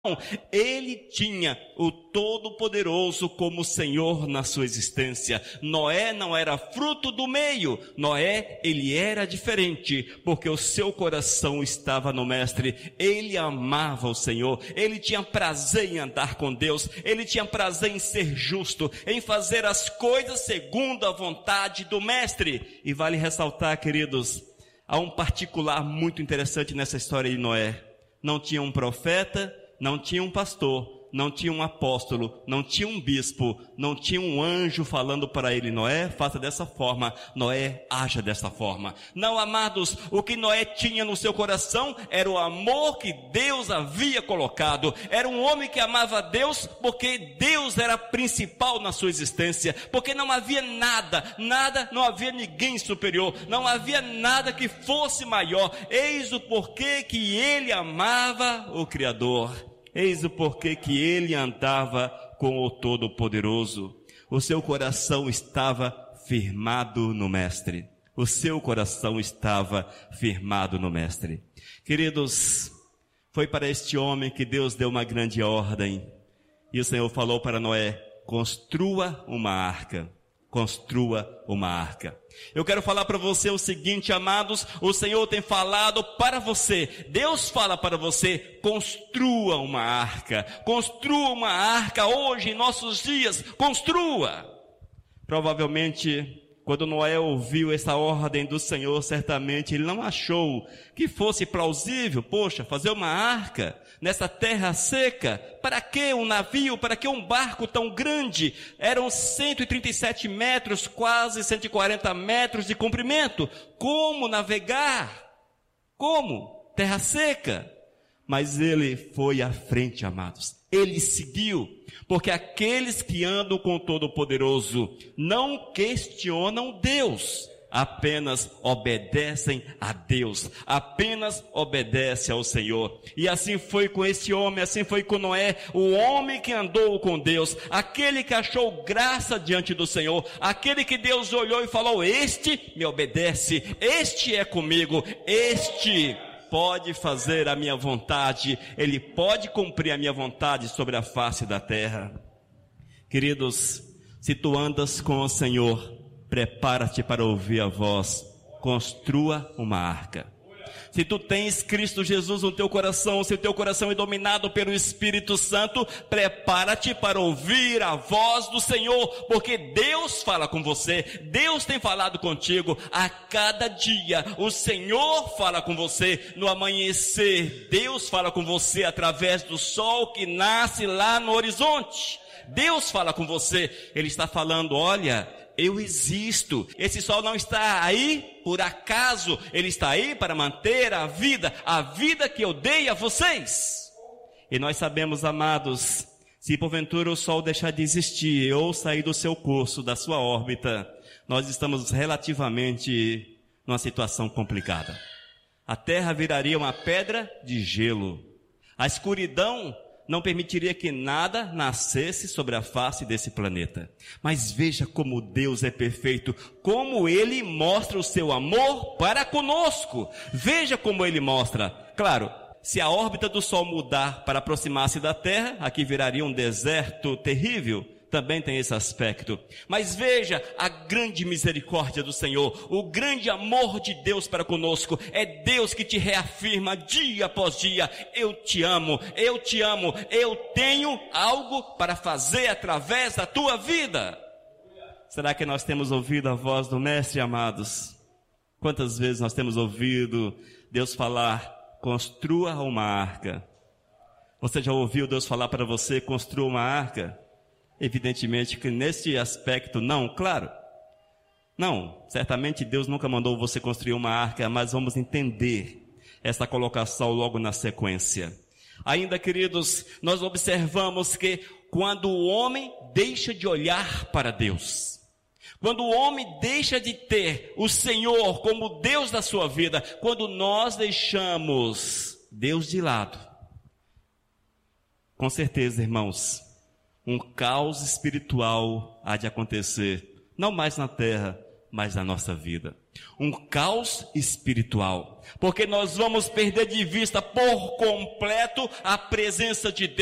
Ele tinha o Todo-Poderoso como Senhor na sua existência. Noé não era fruto do meio. Noé, ele era diferente, porque o seu coração estava no Mestre. Ele amava o Senhor. Ele tinha prazer em andar com Deus. Ele tinha prazer em ser justo, em fazer as coisas segundo a vontade do Mestre. E vale ressaltar, queridos, há um particular muito interessante nessa história de Noé. Não tinha um profeta, não tinha um pastor, não tinha um apóstolo, não tinha um bispo, não tinha um anjo falando para ele: Noé, faça dessa forma, Noé, haja dessa forma. Não, amados, o que Noé tinha no seu coração era o amor que Deus havia colocado. Era um homem que amava a Deus porque Deus era principal na sua existência, porque não havia nada, não havia ninguém superior, não havia nada que fosse maior. Eis o porquê que ele amava o Criador. Eis o porquê que ele andava com o Todo-Poderoso. O seu coração estava firmado no Mestre. O seu coração estava firmado no Mestre. Queridos, foi para este homem que Deus deu uma grande ordem. E o Senhor falou para Noé: construa uma arca. Construa uma arca. Eu quero falar para você o seguinte, amados: o Senhor tem falado para você, Deus fala para você: construa uma arca. Construa uma arca hoje, em nossos dias, construa. Provavelmente, quando Noé ouviu essa ordem do Senhor, certamente ele não achou que fosse plausível, fazer uma arca nessa terra seca. Para que um navio, para que um barco tão grande? Eram 137 metros, quase 140 metros de comprimento. Como navegar? Como? Terra seca. Mas ele foi à frente, amados. Ele seguiu, porque aqueles que andam com o Todo-Poderoso não questionam Deus, apenas obedecem a Deus, apenas obedecem ao Senhor. E assim foi com esse homem, assim foi com Noé, o homem que andou com Deus, aquele que achou graça diante do Senhor, aquele que Deus olhou e falou: este me obedece, este é comigo, este pode fazer a minha vontade, ele pode cumprir a minha vontade sobre a face da terra. Queridos, se tu andas com o Senhor, prepara-te para ouvir a voz: construa uma arca. Se tu tens Cristo Jesus no teu coração, se o teu coração é dominado pelo Espírito Santo, prepara-te para ouvir a voz do Senhor, porque Deus fala com você, Deus tem falado contigo. A cada dia o Senhor fala com você. No amanhecer, Deus fala com você através do sol que nasce lá no horizonte. Deus fala com você, Ele está falando: olha, eu existo. Esse sol não está aí por acaso, ele está aí para manter a vida que eu dei a vocês. E nós sabemos, amados, se porventura o sol deixar de existir ou sair do seu curso, da sua órbita, nós estamos relativamente numa situação complicada. A terra viraria uma pedra de gelo. A escuridão não permitiria que nada nascesse sobre a face desse planeta. Mas veja como Deus é perfeito, como Ele mostra o seu amor para conosco. Veja como Ele mostra. Claro, se a órbita do Sol mudar para aproximar-se da Terra, aqui viraria um deserto terrível. Também tem esse aspecto. Mas veja a grande misericórdia do Senhor, o grande amor de Deus para conosco. É Deus que te reafirma dia após dia: eu te amo, eu te amo, eu tenho algo para fazer através da tua vida. Será que nós temos ouvido a voz do Mestre, amados? Quantas vezes nós temos ouvido Deus falar: construa uma arca? Você já ouviu Deus falar para você: construa uma arca? Evidentemente que nesse aspecto não, claro. Não, certamente Deus nunca mandou você construir uma arca, mas vamos entender essa colocação logo na sequência. Ainda, queridos, nós observamos que quando o homem deixa de olhar para Deus, quando o homem deixa de ter o Senhor como Deus da sua vida, quando nós deixamos Deus de lado, com certeza, irmãos, um caos espiritual há de acontecer, não mais na terra, mas na nossa vida. Um caos espiritual. Porque nós vamos perder de vista por completo a presença de